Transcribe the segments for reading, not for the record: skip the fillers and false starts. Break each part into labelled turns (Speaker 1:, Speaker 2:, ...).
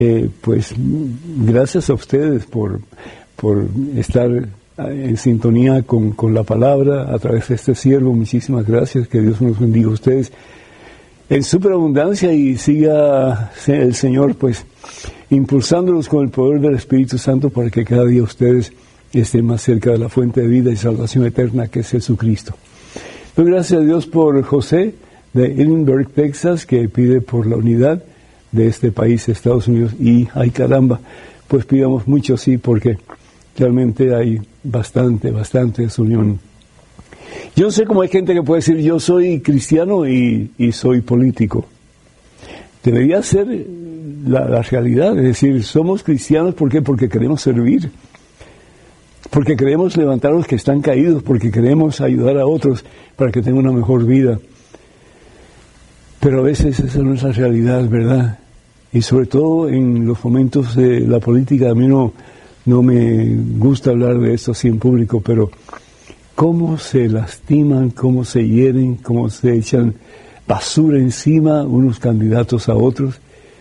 Speaker 1: Pues gracias a ustedes por estar en sintonía con la palabra a través de este siervo. Muchísimas gracias, que Dios nos bendiga a ustedes en superabundancia y siga el Señor pues impulsándolos con el poder del Espíritu Santo para que cada día ustedes estén más cerca de la fuente de vida y salvación eterna que es Jesucristo. Doy gracias a Dios por José de Edinburgh, Texas, que pide por la unidad de este país, Estados Unidos, y ay caramba, pues pidamos mucho, sí, porque realmente hay bastante desunión. Yo no sé cómo hay gente que puede decir, yo soy cristiano y soy político. Debería ser la realidad, es decir, somos cristianos, ¿por qué? Porque queremos servir, porque queremos levantar a los que están caídos, porque queremos ayudar a otros para que tengan una mejor vida. Pero a veces esa no es la realidad, ¿verdad? Y sobre todo en los momentos de la política, a mí no me gusta hablar de esto así en público, pero cómo se lastiman, cómo se hieren, cómo se echan basura encima unos candidatos a otros,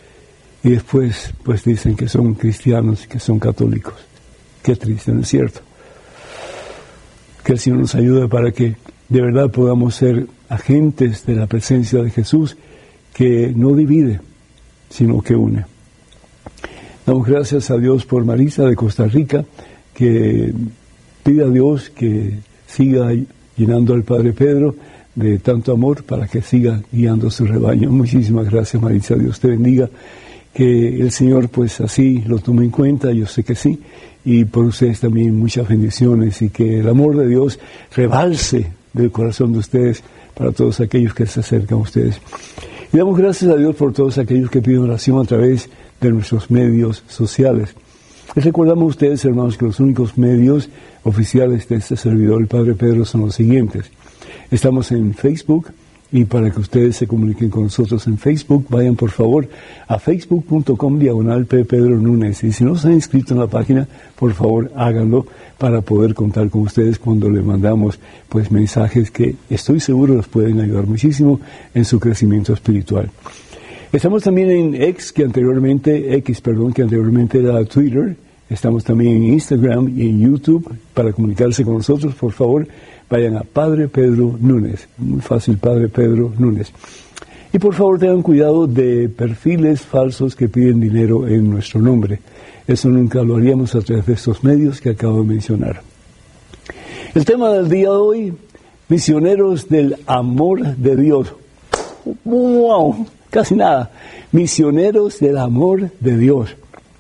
Speaker 1: y después pues dicen que son cristianos, que son católicos. Qué triste, ¿no es cierto? Que el Señor nos ayude para que de verdad podamos ser agentes de la presencia de Jesús, que no divide, sino que une. Damos gracias a Dios por Marisa de Costa Rica, que pide a Dios que siga llenando al Padre Pedro de tanto amor para que siga guiando su rebaño. Muchísimas gracias, Marisa, Dios te bendiga, que el Señor pues así lo tome en cuenta, yo sé que sí, y por ustedes también muchas bendiciones, y que el amor de Dios rebalse del corazón de ustedes para todos aquellos que se acercan a ustedes. Y damos gracias a Dios por todos aquellos que piden oración a través de nuestros medios sociales. Les recordamos a ustedes, hermanos, que los únicos medios oficiales de este servidor, el Padre Pedro, son los siguientes. Estamos en Facebook, y para que ustedes se comuniquen con nosotros en Facebook, vayan por favor a facebook.com/P. Pedro Núñez. Y si no se han inscrito en la página, por favor háganlo para poder contar con ustedes cuando les mandamos pues mensajes que estoy seguro les pueden ayudar muchísimo en su crecimiento espiritual. Estamos también en X, que anteriormente era Twitter. Estamos también en Instagram y en YouTube. Para comunicarse con nosotros, por favor, vayan a Padre Pedro Núñez. Muy fácil, Padre Pedro Núñez. Y por favor tengan cuidado de perfiles falsos que piden dinero en nuestro nombre. Eso nunca lo haríamos a través de estos medios que acabo de mencionar. El tema del día de hoy, misioneros del amor de Dios. ¡Wow! Casi nada. Misioneros del amor de Dios.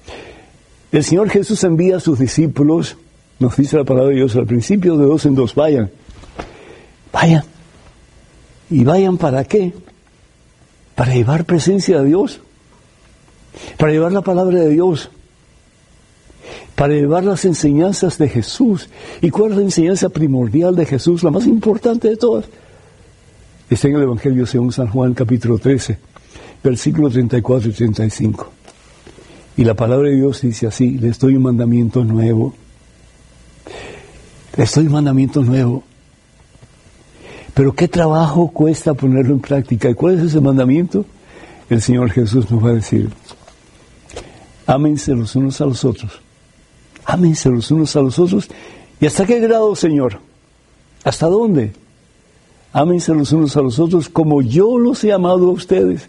Speaker 1: El Señor Jesús envía a sus discípulos, nos dice la palabra de Dios al principio, de 2 en 2, vayan. ¿Y vayan para qué? Para llevar presencia de Dios, para llevar la palabra de Dios, para llevar las enseñanzas de Jesús. ¿Y cuál es la enseñanza primordial de Jesús, la más importante de todas? Está en el Evangelio según San Juan, capítulo 13, versículos 34 y 35. Y la palabra de Dios dice así: les doy un mandamiento nuevo. Les doy un mandamiento nuevo. Pero ¿qué trabajo cuesta ponerlo en práctica? ¿Y cuál es ese mandamiento? El Señor Jesús nos va a decir: ámense los unos a los otros. Ámense los unos a los otros. ¿Y hasta qué grado, Señor? ¿Hasta dónde? Ámense los unos a los otros como yo los he amado a ustedes.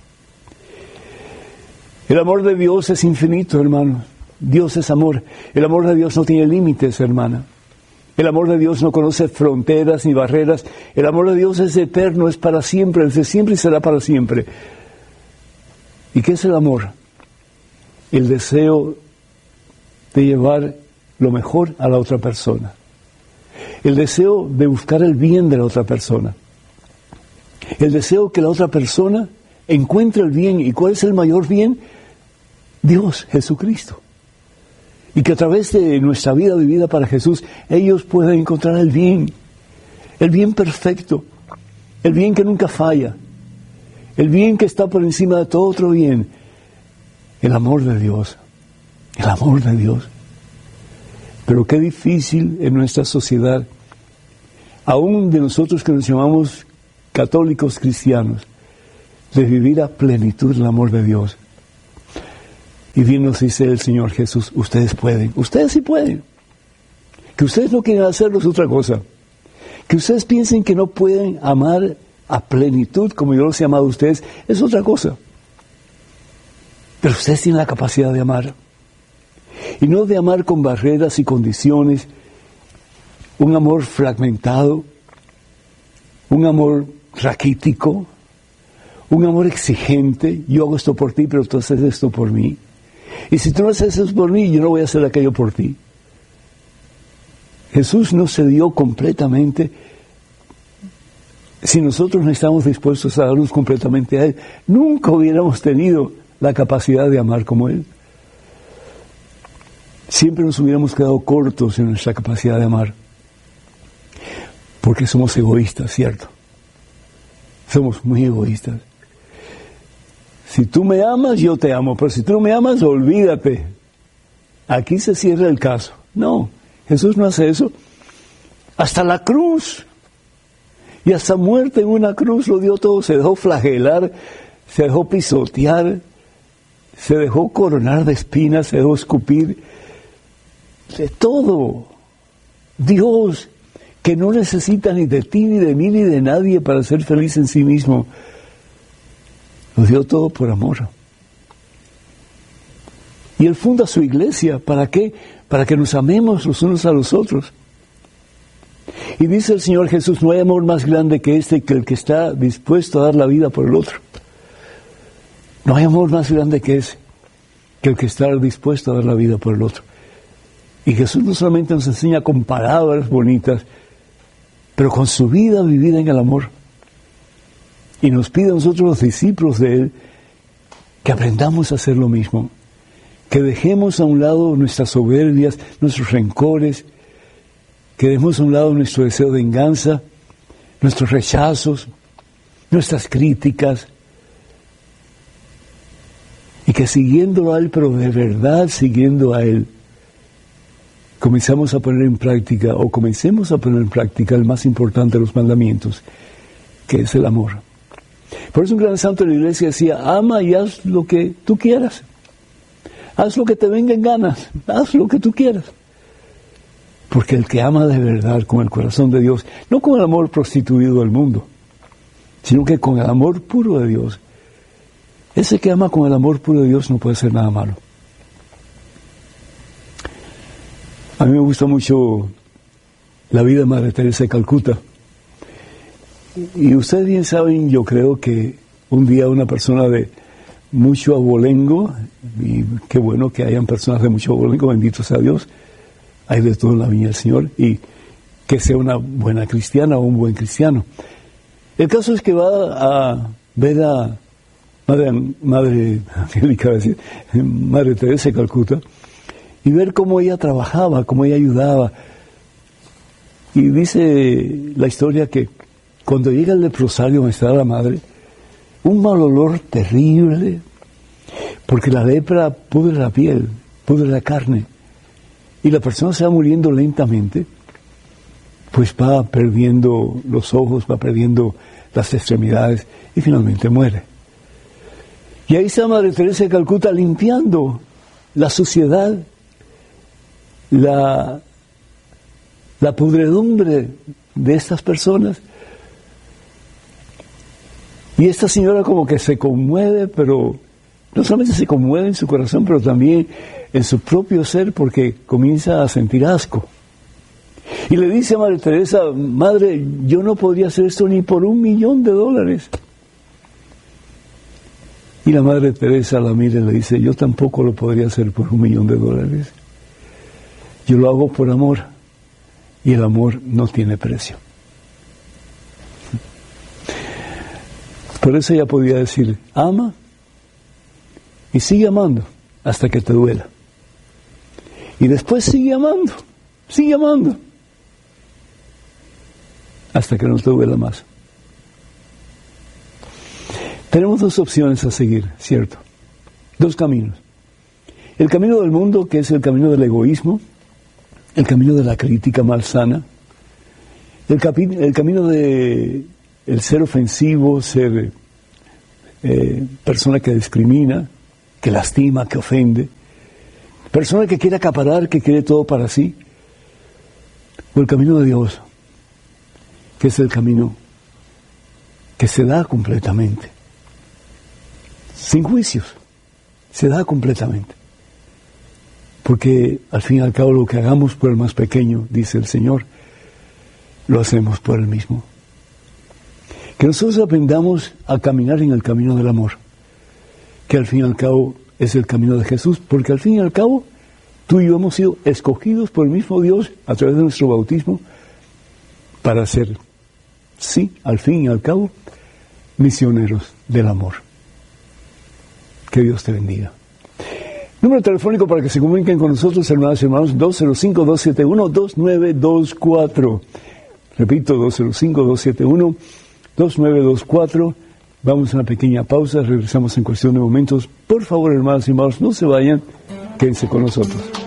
Speaker 1: El amor de Dios es infinito, hermano. Dios es amor. El amor de Dios no tiene límites, hermana. El amor de Dios no conoce fronteras ni barreras. El amor de Dios es eterno, es para siempre, desde siempre y será para siempre. ¿Y qué es el amor? El deseo de llevar lo mejor a la otra persona. El deseo de buscar el bien de la otra persona. El deseo que la otra persona encuentre el bien. ¿Y cuál es el mayor bien? Dios, Jesucristo. Y que a través de nuestra vida vivida para Jesús, ellos puedan encontrar el bien perfecto, el bien que nunca falla, el bien que está por encima de todo otro bien, el amor de Dios, el amor de Dios. Pero qué difícil en nuestra sociedad, aún de nosotros que nos llamamos católicos cristianos, de vivir a plenitud el amor de Dios. Y bien nos dice el Señor Jesús, ustedes pueden, ustedes sí pueden. Que ustedes no quieren hacerlo es otra cosa. Que ustedes piensen que no pueden amar a plenitud, como yo los he amado a ustedes, es otra cosa. Pero ustedes tienen la capacidad de amar. Y no de amar con barreras y condiciones, un amor fragmentado, un amor raquítico, un amor exigente. Yo hago esto por ti, pero tú haces esto por mí. Y si tú no haces eso por mí, yo no voy a hacer aquello por ti. Jesús no se dio completamente. Si nosotros no estamos dispuestos a darnos completamente a Él, nunca hubiéramos tenido la capacidad de amar como Él. Siempre nos hubiéramos quedado cortos en nuestra capacidad de amar. Porque somos egoístas, ¿cierto? Somos muy egoístas. Si tú me amas, yo te amo, pero si tú no me amas, olvídate. Aquí se cierra el caso. No, Jesús no hace eso. Hasta la cruz. Y hasta muerte en una cruz lo dio todo. Se dejó flagelar, se dejó pisotear, se dejó coronar de espinas, se dejó escupir. De todo. Dios, que no necesita ni de ti, ni de mí, ni de nadie para ser feliz en sí mismo, lo dio todo por amor. Y Él funda su iglesia. ¿Para qué? Para que nos amemos los unos a los otros. Y dice el Señor Jesús, no hay amor más grande que este, que el que está dispuesto a dar la vida por el otro. No hay amor más grande que ese, que el que está dispuesto a dar la vida por el otro. Y Jesús no solamente nos enseña con palabras bonitas, pero con su vida vivida en el amor. Y nos pide a nosotros, los discípulos de Él, que aprendamos a hacer lo mismo. Que dejemos a un lado nuestras soberbias, nuestros rencores, que dejemos a un lado nuestro deseo de venganza, nuestros rechazos, nuestras críticas, y que siguiéndolo a Él, pero de verdad siguiendo a Él, comencemos a poner en práctica el más importante de los mandamientos, que es el amor. Por eso un gran santo de la iglesia decía, ama y haz lo que tú quieras. Haz lo que te venga en ganas, haz lo que tú quieras. Porque el que ama de verdad con el corazón de Dios, no con el amor prostituido del mundo, sino que con el amor puro de Dios, ese que ama con el amor puro de Dios no puede hacer nada malo. A mí me gusta mucho la vida de Madre Teresa de Calcuta. Y ustedes bien saben, yo creo que un día una persona de mucho abolengo, y qué bueno que hayan personas de mucho abolengo, bendito sea Dios, hay de todo en la viña del Señor, y que sea una buena cristiana o un buen cristiano. El caso es que va a ver a Madre Teresa de Calcuta, y ver cómo ella trabajaba, cómo ella ayudaba. Y dice la historia que cuando llega el leprosario donde está la madre, un mal olor terrible, porque la lepra pudre la piel, pudre la carne, y la persona se va muriendo lentamente, pues va perdiendo los ojos, va perdiendo las extremidades, y finalmente muere. Y ahí está Madre Teresa de Calcuta limpiando la suciedad, la pudredumbre de estas personas. Y esta señora como que se conmueve, pero no solamente se conmueve en su corazón, pero también en su propio ser, porque comienza a sentir asco. Y le dice a Madre Teresa, Madre, yo no podría hacer esto ni por $1,000,000. Y la Madre Teresa la mira y le dice, yo tampoco lo podría hacer por $1,000,000. Yo lo hago por amor, y el amor no tiene precio. Por eso ella podía decir, ama y sigue amando hasta que te duela. Y después sigue amando hasta que no te duela más. Tenemos dos opciones a seguir, ¿cierto? Dos caminos. El camino del mundo, que es el camino del egoísmo, el camino de la crítica malsana, el camino de el ser ofensivo, ser persona que discrimina, que lastima, que ofende, persona que quiere acaparar, que quiere todo para sí, o el camino de Dios, que es el camino que se da completamente, sin juicios, se da completamente. Porque al fin y al cabo lo que hagamos por el más pequeño, dice el Señor, lo hacemos por Él mismo. Que nosotros aprendamos a caminar en el camino del amor, que al fin y al cabo es el camino de Jesús, porque al fin y al cabo tú y yo hemos sido escogidos por el mismo Dios a través de nuestro bautismo para ser, sí, al fin y al cabo, misioneros del amor. Que Dios te bendiga. Número telefónico para que se comuniquen con nosotros, hermanas y hermanos, 205-271-2924. Repito, 205-271-2924. Vamos a una pequeña pausa, regresamos en cuestión de momentos. Por favor, hermanas y hermanos, no se vayan, quédense con nosotros.